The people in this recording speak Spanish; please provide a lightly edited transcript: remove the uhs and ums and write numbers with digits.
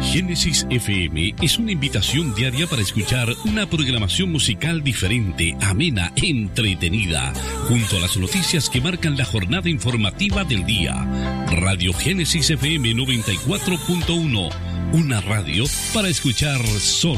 Génesis FM es una invitación diaria para escuchar una programación musical diferente, amena, entretenida, junto a las noticias que marcan la jornada informativa del día. Radio Génesis FM 94.1, una radio para escuchar solo